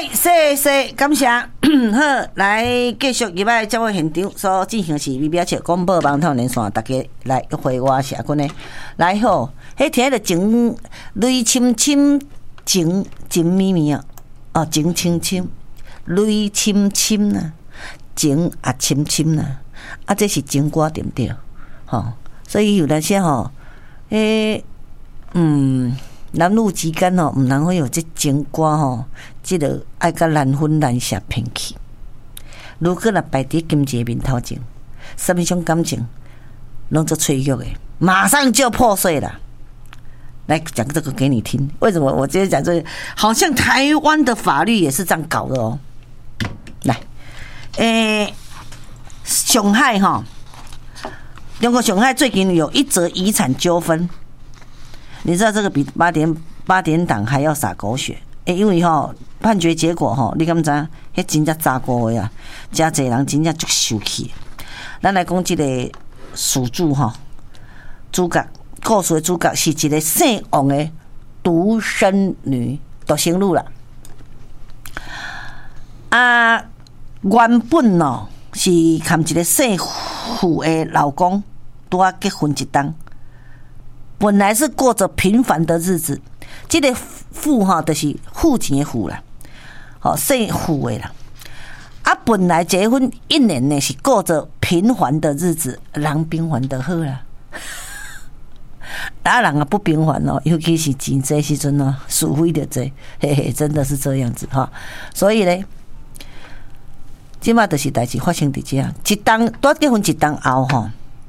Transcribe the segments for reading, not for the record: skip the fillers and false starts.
谢，感谢。好，来继续入来节目现场所进行的是微表切广播网透连线，大家来回我社群的来好。迄听着情泪深深，情绵绵啊，哦，情深深，泪深深呐，情也深深呐，啊，这是情歌对不对？吼，所以有那些吼，男女之间吼，唔能会有这情歌吼，这个爱甲难分难舍偏去。如果若摆伫金姐面头前，什么种感情，拢做脆弱的，马上就破碎了。来讲这个给你听，为什么我今天讲这个？好像台湾的法律也是这样搞的哦。来，上海哈，中国上海最近有一则遗产纠纷。你知道这个比八点档还要洒狗血，因为判决结果你敢知？迄真正炸锅的啊，真侪人真正足生气。咱来讲这个事主主角故事的主角是一个姓王的独生女，独生女啦。啊，原本是含一个姓傅的老公，拄啊结婚一档。本来是过着平凡的日子，这个富就是付钱的付啦，姓付的啦。啊，本来结婚1年呢是过着平凡的日子，人平凡就好啦。啊，人不平凡尤其是钱多时阵是非就多，嘿嘿，真的是这样子所以呢，即马就是代志发生伫这样，一档多结婚一档后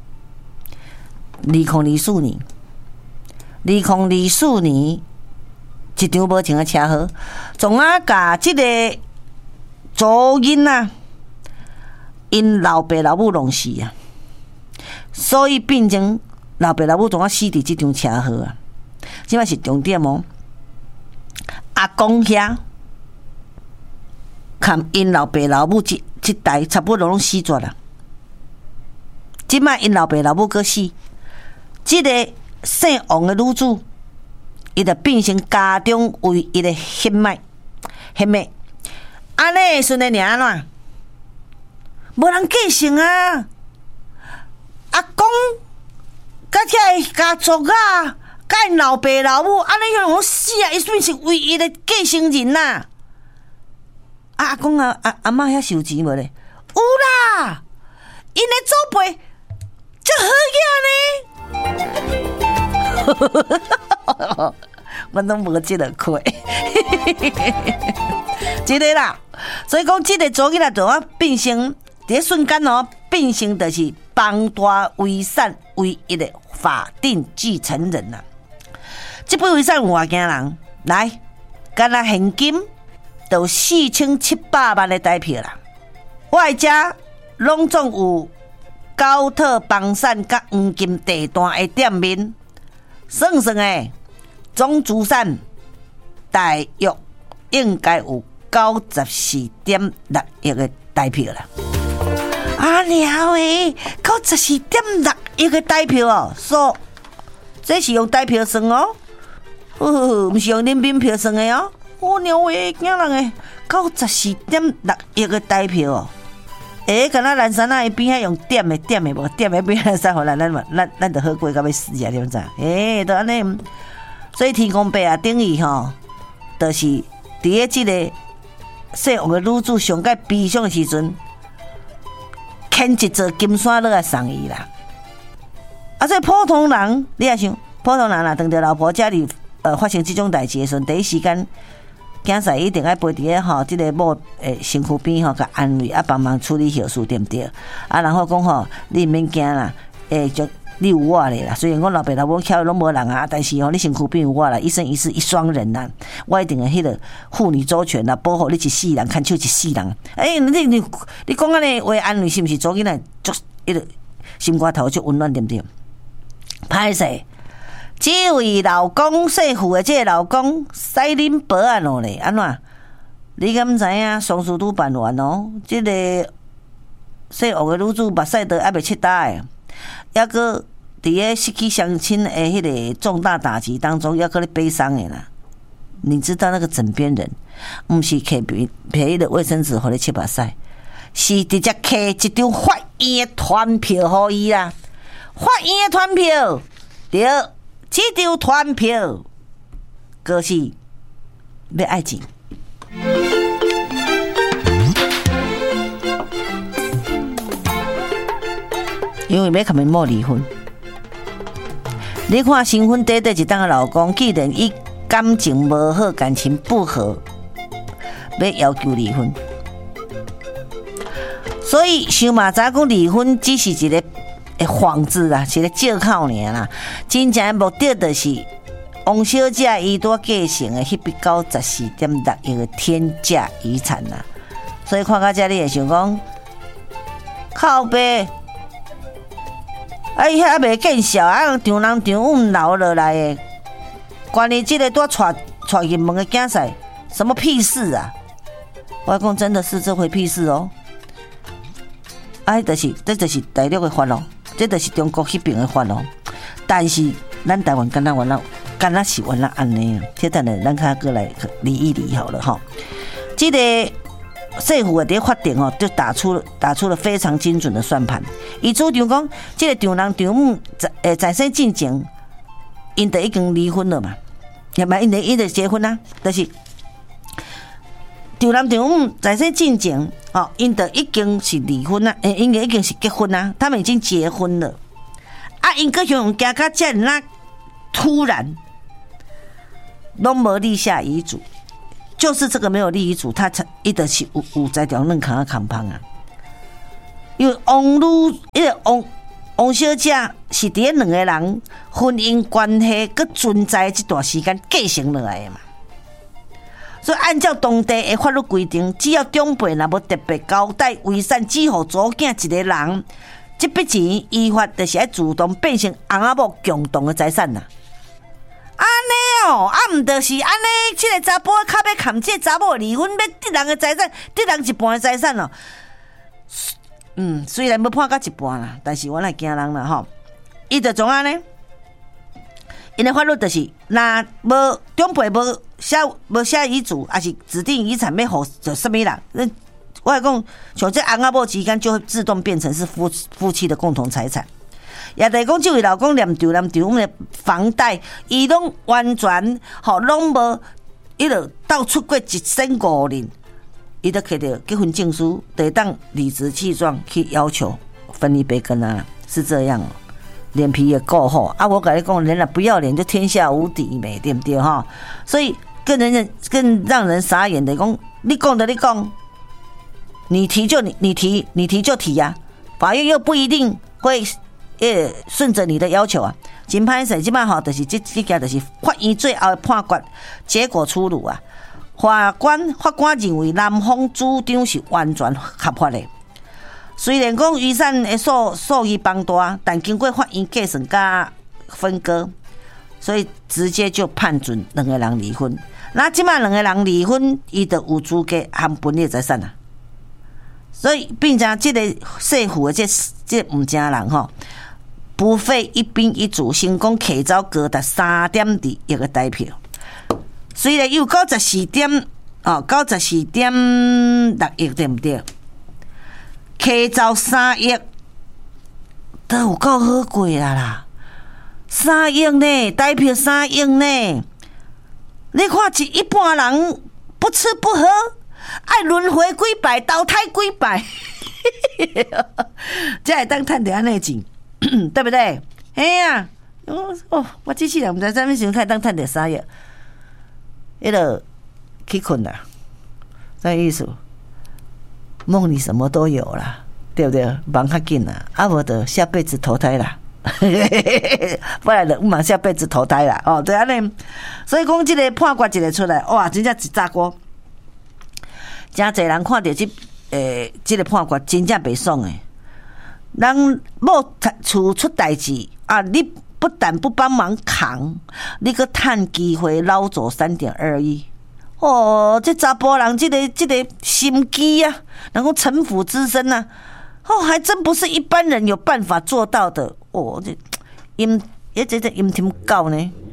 2024年。2024年，一场无情的车祸，总啊甲这个祖囡啊，因老爸老母弄死啊，所以变成老爸老母总啊死伫这场车祸啊。即摆是重点阿公遐，看因老爸老母这代差不多拢死绝啦。即摆因老爸老母搁死，这个姓王的女主，伊就变成家中唯一的血脉，安尼顺的尔怎？无人继承啊！阿公甲遐家族啊，甲因老爸老母，安尼样拢死啊！伊变成唯一的继承人呐！阿公阿嬷遐收钱无咧？有啦，因的祖辈足好个呢。我拢无这个亏，真的啦。所以讲，这个祖囡仔就变成第一瞬间变成就是邦大遗产唯一的法定继承人啦。这笔遗产有偌惊人？来，干那现金都4700万的台票啦，外加拢总有高特房产甲黄金地段的店面。算总资产大约应该有94.6亿的台票啦。啊了诶，94.6亿的台票说这是用台票算不是用人民票算的我鸟诶，惊人诶，94.6亿的台票敢若南山那边遐用点的无点的边仔使互咱就好过到要死啊！你知影？都安尼，所以天公伯啊，等于就是伫咧即个姓王的女主上界悲伤的时阵，牵一座金山落来送伊啦。所以普通人，你也想，普通人啦，当着老婆家里发生这种代志的时候，第一时间。囝婿一定爱陪伫咧即个某身躯边甲安慰帮忙处理后事，对不对？然后讲你毋免惊啦，就你有我咧啦。虽然我老爸老母巧拢无人但是你身躯边有我啦，一生一世一双人啦，我一定会迄个护你周全啦，保护你一世人，看守一世人。你讲安尼话安慰是毋是做囡仔足迄个心肝头足温暖，对不对？歹势。这位老公姓傅的这个老公使恁保安咧，安怎？你敢知影？双事都办完这个姓王的女主目屎都还未切干的，还搁伫咧失去乡亲的迄个重大打击当中，还搁咧悲伤的啦。 你知道那个枕边人，不是摕便宜的卫生纸互你擦目屎，是直接摕一张法院的团票互伊啦。法院的团票，对，这张团票，就是要爱钱。因为要甲面某离婚，你看新婚短短一档的老公，既然伊感情无好，感情不和，要要求离婚，所以想嘛知讲离婚只是一个幌子啦，是一个借口尔啦。真正的目的就是王小姐伊多继承的迄笔94.6亿的天价遗产啦。所以看到这，你会想讲靠背。伊遐袂见笑，丈人丈母留落来的，关于这个带带入门的囝婿，什么屁事啊！我讲真的是这回屁事哦。这就是大陆的法律，这就是中国迄边的法律。但是咱台湾敢若是原来安尼啊，这等下咱较过来理一理好了哈。这个政府的法庭就打出了非常精准的算盘。伊主张讲，这个丈人丈母在生进前，因就已经离婚了嘛，也嘛因就结婚啦，就是丈人丈母在生进前，因就已经是离婚啦，因已经是结婚啦，他们已经结婚了。因个用行到这样突然，拢无立下遗嘱。就是这个没有立遗嘱，他伊就是有在条软扛扛胖啊。因为王小姐是伫两个人婚姻关系佮存在这段时间继承落来的嘛。所以按照当地的法律规定，只要长辈若无特别交代遗产只互祖囝一个人，这笔钱依法就是要自动变成翁仔某共同的财产啦。安尼哦，毋就是安尼，这个查甫较要砍这个查某离婚，要得人的财产，得人一半的财产咯。虽然要判到一半啦，但是我来惊人啦吼。伊就怎样呢？因的法律就是，若无长辈无写遗嘱，还是指定遗产要互就什么人？我来讲，像这翁仔某之间就会自动变成是夫妻的共同财产。也就是讲，这位老公连丈母的房贷，伊拢完全拢无，伊就到出过1,500年，伊就摕到结婚证书，得当理直气壮去要求分一杯羹啊，是这样哦，脸皮也够厚啊！我跟你讲，人不要脸就天下无敌没，对不对哈？所以更让人傻眼的讲，你讲的你讲，你提就提呀，法院又不一定会。顺着你的要求啊，真歹势，即摆吼，就是这件就是法院最后的判决结果出炉啊。法官认为男方主张是完全合法的，虽然讲遗产的数额庞大，但经过法院计算加分割，所以直接就判准两个人离婚。那即摆两个人离婚，伊就有资格含分裂财产啊。所以，并且这个政府的这唔正人吼。不费一兵一卒，成功摕走高达3.2亿个台票。虽然有94.6亿，对不对？摕走3亿，都有够好过啦！3亿呢，台票3亿呢。你看一般人不吃不喝，爱轮回几摆，投胎几摆，才会当赚到安尼钱。对不对？哎呀，我机器人不知在咩时候开当赚到3亿，迄个去困啦，这意思，梦里什么都有啦，对不对？忙较紧啦，无就下辈子投胎啦，不然就马下辈子投胎啦，对安尼。所以讲，这个判决一个出来，哇，真正一炸锅，真侪人看到这个判决，真正袂爽诶。人某厝出代志啊，你不但不帮忙扛，你个趁机会捞走3.2亿。这查甫人这个心机啊，然后城府之深啊，还真不是一般人有办法做到的。这阴天狗呢，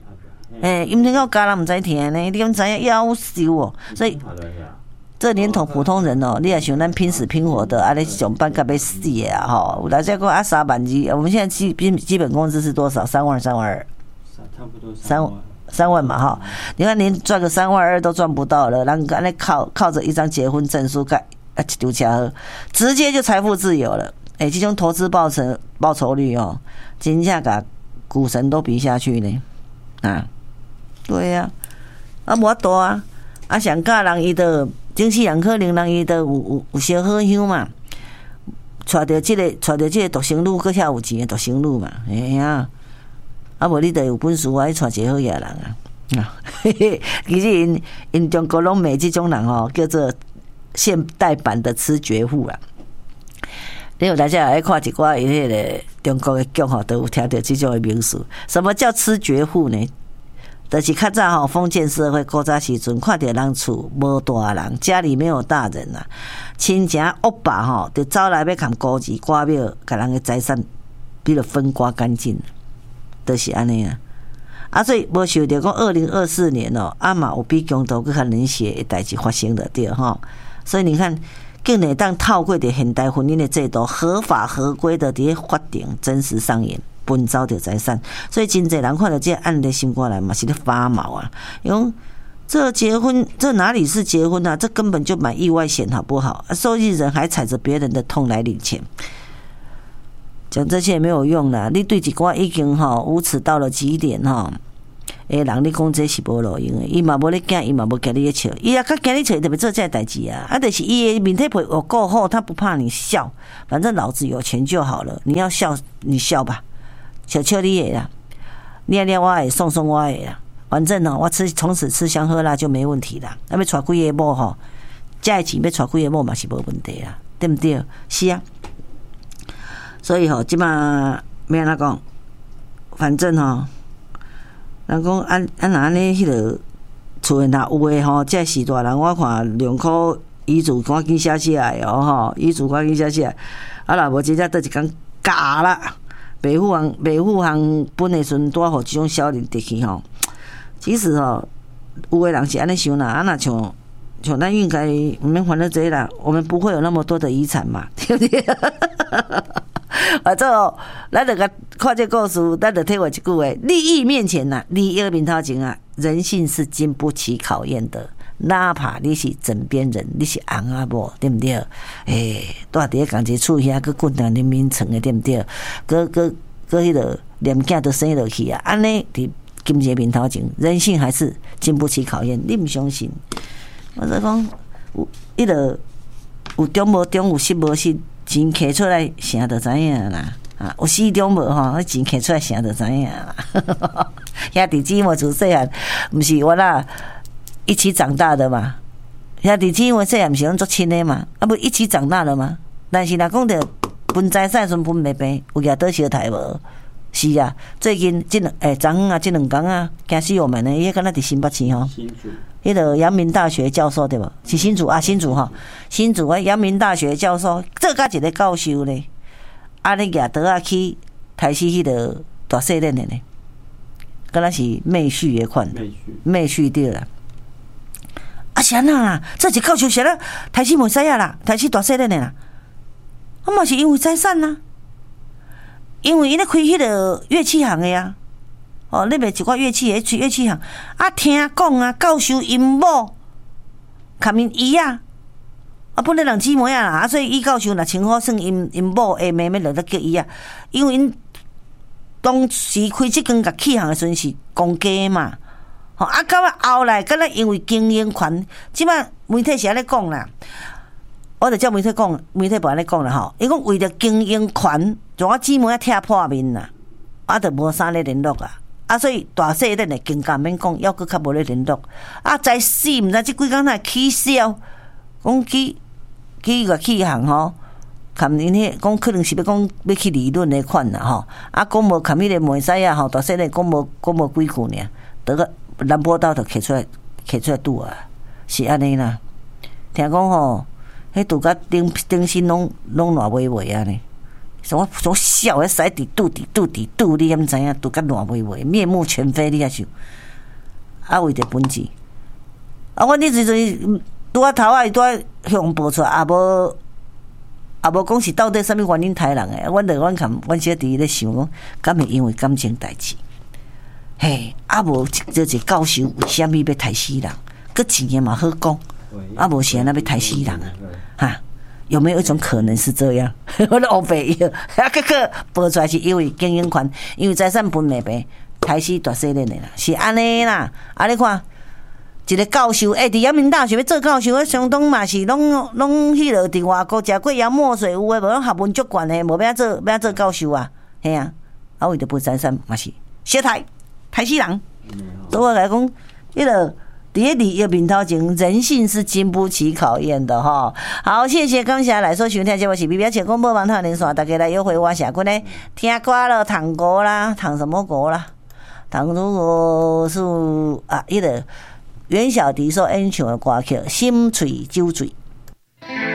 阴天到家人唔知听呢，你敢知影夭寿哦？所以这年头普通人哦，你也想咱拼死拼活的，你上班到要死的啊吼！有大家讲啊3万2，我们现在基本工资是多少？3万2，3万2， 差不多 3万嘛哈！你看连赚个3万2都赚不到了，人安尼靠着一张结婚证书盖一丢车，直接就财富自由了。这种投资报酬率哦，真正把股神都比下去呢啊！对呀，无法度啊！上教人伊都经纪人可能人伊都有小好香嘛，带着这个独生女，搁遐有钱的独生女嘛，啊！无你得有本事啊，去带一个好野人啊！其实因中国拢骂这种人哦，叫做现代版的吃绝户啦。你有大家爱看一寡迄个中国的剧吼，都有听到这种的名词。什么叫吃绝户呢？就是较早封建社会古早时阵，看到人厝无大人，家里没有大人啊，亲情恶霸就走来要砍高级刮庙，把人的财产比如分刮干净，就是安尼啊。所以无想到讲2024年嘛有比中国更较冷血的代志发生了对所以你看。竟然当透过着现代婚姻的制度，合法合规的伫法庭真实上演，分走着财产，所以真侪人看到这案例心肝来嘛是咧发毛啊！因为这结婚，这哪里是结婚啊？这根本就买意外险，好不好？受益人还踩着别人的痛来领钱，讲这些也没有用啦。你对一寡已经无耻到了极点人你讲这是无路用的，伊嘛无咧惊，伊嘛无惊你咧笑，伊也较惊你笑，特别做这代志啊！就是伊的面体皮有够厚，他不怕你笑，反正老子有钱就好了。你要笑，你笑吧，笑笑你的啦，捏捏我的，送送我的啦。反正我从此吃香喝辣就没问题啦。要带几个某这的钱要带几个某嘛是无问题啦，对不对？是啊。所以即马要安怎讲？反正人讲安尼迄个厝内若有诶这是大人，我看2块遗嘱赶紧写起来遗嘱赶紧写起来。若无真正倒一工假啦，白虎行本诶时阵拄互即种少年得去其实有诶人是安尼想啦，若像咱应该毋免烦恼这啦，我们不会有那么多的遗产嘛，对不对？反正咱就看这故事，咱就体会一句话：利益面前利益面头前人性是经不起考验的。哪怕你是枕边人，你是翁仔某，对不对？住伫咧共一厝遐，佮滚到人民床的，对不对？佮迄个连囝都生落去啊！安尼伫金钱面头前，人性还是经不起考验。你唔相信？我说讲有个有中无中，有实无实。钱摕出来，啥就知影啦。有始终无钱摕出来，啥就知影啦。兄弟姊妹自细汉，毋是我啦一起长大的嘛？兄弟姊妹细汉毋是拢做亲的嘛？不一起长大了嘛？但是若讲着分财产时分袂平，有举倒相杀无？是啊，最近昨昏这2天惊死我们呢！伊敢若伫新北市迄个阳明大学教授对无？是新竹新竹新竹阳明大学教授做甲一个教授咧，你举刀去杀死迄个大细人的呢？敢若是妹婿的款，妹婿对啦。是安那啦？这一教授是咧杀死袂使啦，杀死大细人的啦。嘛是因为财产啦。因为伊咧开迄个乐器行的呀，你卖一寡乐器的乐器行，听讲教授因某卡面伊本来2姊妹啦，所以伊教授若称好算因某的妹妹就咧叫伊因为因当时开即间甲器行的时阵是公家嘛，到后来敢若因为经营权，即摆媒体是安尼讲啦。我就叫媒体讲，媒体无安尼讲啦伊讲为着经营权，就我姊妹踢破面啦，就无啥咧联络所以大细恁的更加免讲，要搁较无咧联络在死毋知即几工才起笑，讲去乐器行看因迄讲可能是要讲要去理论的款啦讲无看迄个梅西大细咧讲无几句尔，得个南坡道就摕出来拄是安尼啦。听讲迄拄甲顶身拢烂尾尾呢，我笑，迄使伫肚，你敢知影？拄甲烂尾尾，面目全非，你也想？ 为着本钱。阮迄时阵拄啊头仔伊拄啊向报出来，也无讲是到底啥物原因杀人诶。阮小弟咧想讲，敢会因为感情代志？嘿，无一教授为虾米要杀死人？个钱也嘛好讲，无是安那要杀死人啊？哈，有没有一种可能是这样？我咧黑白药，结果报出来是因为经营权，因为财产分袂平，杀死大细人诶啦，是安尼啦。你看。一个教授，伫阳明大学要做教授，相当嘛是拢迄落伫外国食过洋墨水有诶，无拢学问足悬诶，无要做教授啊，嘿啊，为着分财产嘛是小杀死人。所以我来讲，迄个伫咧利益面头前，人性是经不起考验的吼。好，谢谢感谢来所收听节目是美表情广播网台连线，大家来约会我社群咧听歌了，唱歌啦，唱什么歌啦？唱如果是迄个。袁小迪所演唱的歌曲《心醉酒醉》。